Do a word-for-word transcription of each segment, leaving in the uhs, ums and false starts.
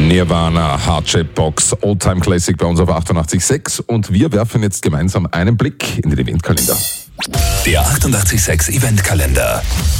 Nirvana, Hardship Box, Oldtime Classic bei uns auf achtundachtzig Komma sechs und wir werfen jetzt gemeinsam einen Blick in den Eventkalender. Der achtundachtzig Komma sechs Eventkalender.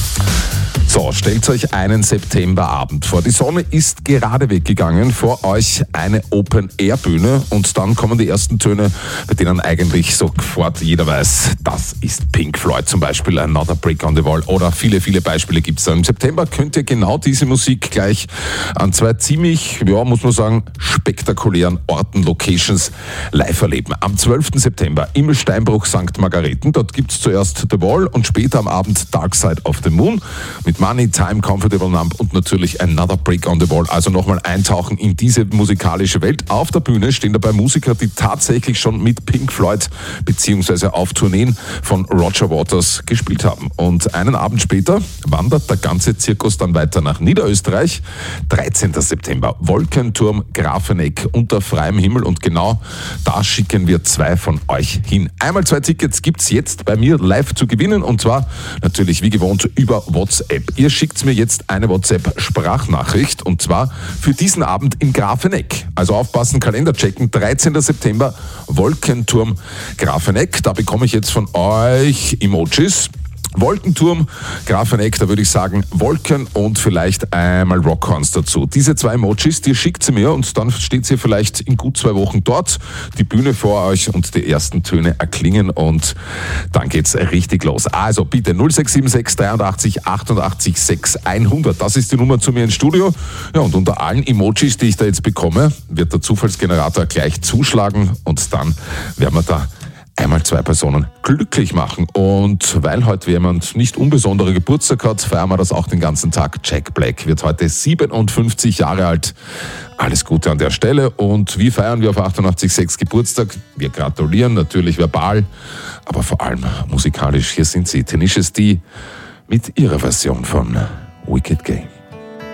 So, stellt euch einen Septemberabend vor. Die Sonne ist gerade weggegangen, vor euch eine Open-Air-Bühne und dann kommen die ersten Töne, bei denen eigentlich sofort jeder weiß, das ist Pink Floyd, zum Beispiel Another Brick on the Wall oder viele, viele Beispiele gibt es da. Im September könnt ihr genau diese Musik gleich an zwei ziemlich, ja, muss man sagen, spektakulären Orten, Locations live erleben. Am zwölften September im Steinbruch Sankt Margareten, dort gibt es zuerst The Wall und später am Abend Dark Side of the Moon mit Money, Time, Comfortable Numb und natürlich Another Brick on the Wall. Also nochmal eintauchen in diese musikalische Welt. Auf der Bühne stehen dabei Musiker, die tatsächlich schon mit Pink Floyd beziehungsweise auf Tourneen von Roger Waters gespielt haben. Und einen Abend später wandert der ganze Zirkus dann weiter nach Niederösterreich. dreizehnten September, Wolkenturm Grafeneck unter freiem Himmel und genau da schicken wir zwei von euch hin. Einmal zwei Tickets gibt's jetzt bei mir live zu gewinnen und zwar natürlich wie gewohnt über WhatsApp. Ihr schickt mir jetzt eine WhatsApp-Sprachnachricht und zwar für diesen Abend in Grafeneck. Also aufpassen, Kalender checken, dreizehnten September, Wolkenturm Grafeneck. Da bekomme ich jetzt von euch Emojis. Wolkenturm, Grafeneck, da würde ich sagen Wolken und vielleicht einmal Rockhorns dazu. Diese zwei Emojis, die schickt sie mir und dann steht sie vielleicht in gut zwei Wochen dort, die Bühne vor euch und die ersten Töne erklingen und dann geht's richtig los. Also bitte null sechs sieben sechs dreiundachtzig achtundachtzig sechs hundert, das ist die Nummer zu mir ins Studio. Ja, und unter allen Emojis, die ich da jetzt bekomme, wird der Zufallsgenerator gleich zuschlagen und dann werden wir da einmal zwei Personen glücklich machen. Und weil heute jemand nicht unbesondere Geburtstag hat, feiern wir das auch den ganzen Tag. Jack Black wird heute siebenundfünfzig Jahre alt. Alles Gute an der Stelle. Und wie feiern wir auf achtundachtzig Komma sechs Geburtstag? Wir gratulieren natürlich verbal, aber vor allem musikalisch. Hier sind sie, Tenacious D mit ihrer Version von Wicked Game.